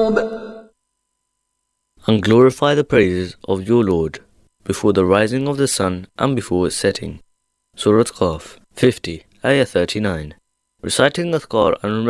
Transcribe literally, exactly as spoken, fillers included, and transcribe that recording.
And glorify the praises of your Lord before the rising of the sun and before its setting. Surah Qaf, fifty, Ayah thirty-nine. Reciting Adhkar and